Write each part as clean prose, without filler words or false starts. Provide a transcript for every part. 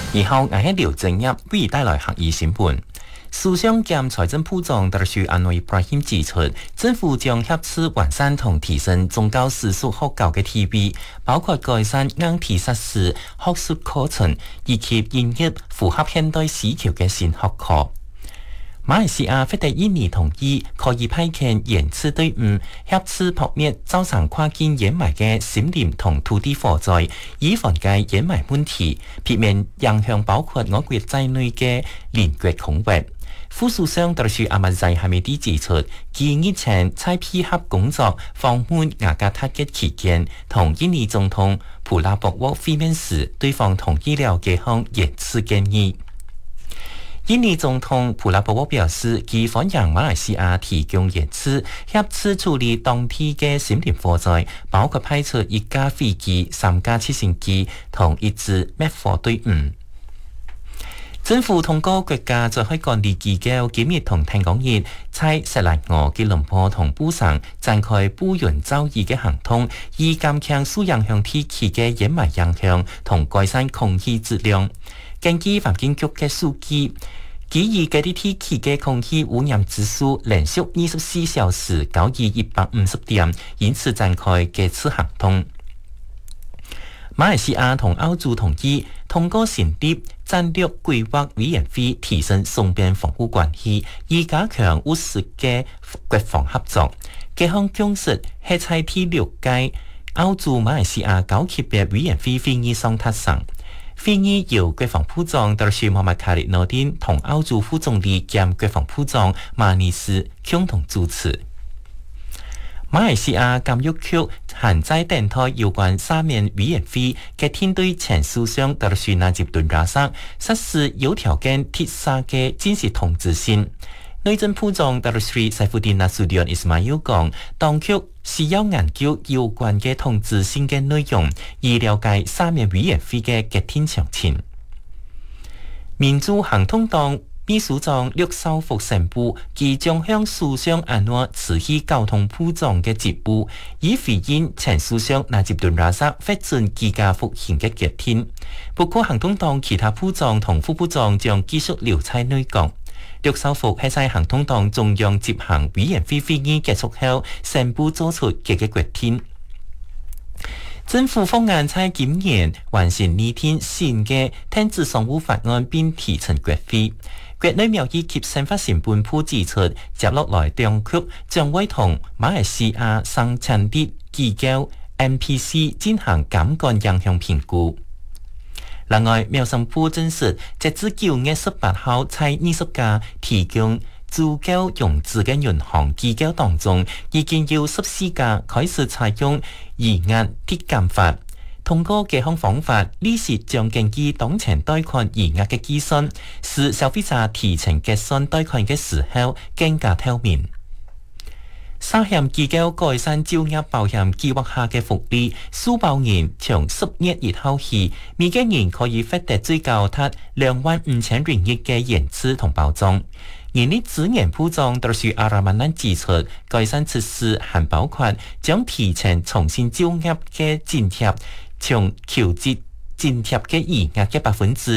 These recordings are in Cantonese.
以後我喺廖正一為帶來客議新聞。首相兼財政部長達魯安內布拉欣指出，政府將協助完善同提升宗教私塾學校嘅地位，包括改善硬體設施、學術課程以及引入符合現代需求嘅新學科。馬來西亞非得印尼同意可以派遣研刺隊伍協助撲滅造成跨境掩埋嘅森林同土地火災，以防解掩埋問題，避免影響包括我國在內嘅鄰國空域。副首相達魯阿馬濟哈米蒂指出，佢日前在配合工作訪問雅加達嘅期間，同印尼總統普拉博沃會面時，對方同意了幾項研刺建議。印尼總統普拉博沃表示，佢歡迎馬來西亞提供研刺，協助處理當地嘅森林火災，包括派出1架飛機、3架直升機同1支滅火隊伍。政府通過國家在海管理機構今日同聽講日，在錫蘭莪、吉隆坡同滬省展開補潤造義嘅行動，以減輕受影響地區嘅掩埋影響同改善空氣質量。根據環境局嘅數據，基於嗰啲地區嘅空氣污染指數連續24小時高於150點，因此展開這次行動。馬來西亞同澳洲同意通過成立戰略規劃委員會，提升雙邊防護關係，以加強務實嘅國防合作。這項共識係在第6屆澳洲馬來西亞高級別委員會會議上達成。會議由國防部長達魯穆罕默卡里諾丁同澳洲副總理兼國防部長馬尼斯共同主持。馬來西亞監獄局現在等待有關3面委員會嘅天對前首相達魯納吉敦拉薩實施有條件剔沙嘅正式通知信。內政部長達魯塞夫丁納蘇迪安伊斯馬要講，當局需要研究有關嘅通知信嘅內容，以了解3面委員會嘅決定詳情。民主行動黨秘書長陸兆福宣布，佢將向首相安華辭去交通部長嘅職務，以回應前首相納吉敦拉薩批准居家服刑嘅決定。不過行動黨其他部長同副部長將繼續留在內閣。陸兆福係在行動黨中央執行委員會會議結束後宣布做出這個決定。政府方案在今年完成擬定新嘅電子商務法案並提呈國會。國內貿易及生活成本部指出，接落來當局將會同馬來西亞生產力機構 MPC 進行監管影響評估。另外，貿商部證實，截至9月18號，在20家提供租購融資嘅銀行機構當中，已經有14家開始採用移押貼減法。通過這項方法，利息將根據當前貸款餘額嘅計算，使消費者提前結算貸款嘅時候更加透明。保險機構改善就業保險計劃下嘅福利，受保人從10月1號起，每個人可以獲得最高達25,000ringgit嘅延遲同保障。人力資源部長達魯阿拉曼蘭指出，改善措施還包括將提前重新就業嘅津貼，從求職津貼嘅餘額嘅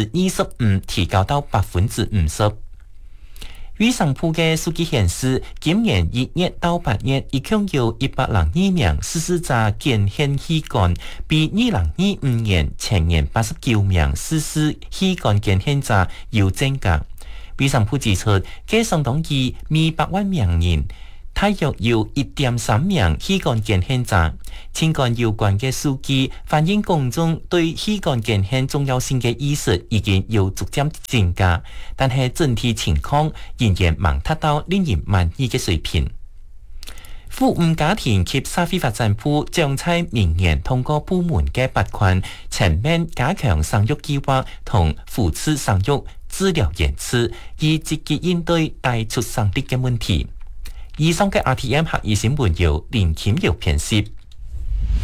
25%提高到50%。衛生部嘅數據顯示，今年1月到8月，一共有102名44者捐獻器官，比2025年前年89名44器官捐獻者有增加。衛生部指出，這相當於每100萬名人，大約有1.3名器官捐獻者。情感有關嘅數據反映公眾對器官捐獻重要性嘅意識已經有逐漸增加，但係整體情況仍然未達到令人滿意嘅水平。婦女家庭及社會發展部將在明年通過部門嘅撥款，全面加強生育計劃同扶持生育治療延遲，以積極應對大出生率嘅問題。以上嘅 RTM 客語新聞由林謙瑤編輯。